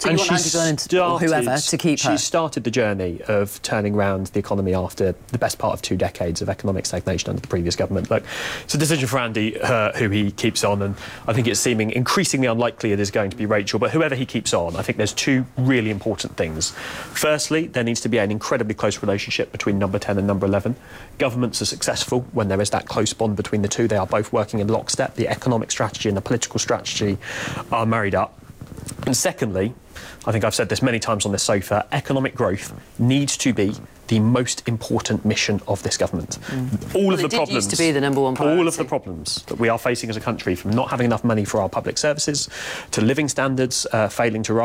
So you want Andy Burnham or whoever to keep her? She started the journey of turning around the economy after the best part of 2 decades of economic stagnation under the previous government. Look, it's a decision for Andy who he keeps on, and I think it's seeming increasingly unlikely it is going to be Rachel, but whoever he keeps on, I think there's 2 really important things. Firstly, there needs to be an incredibly close relationship between number 10 and number 11. Governments are successful when there is that close bond between the two. They are both working in lockstep. The economic strategy and the political strategy are married up. And secondly, I think I've said this many times on this sofa, economic growth needs to be the most important mission of this government. All of the problems used to be the number one priority. All of the problems that we are facing as a country, from not having enough money for our public services to living standards failing to rise,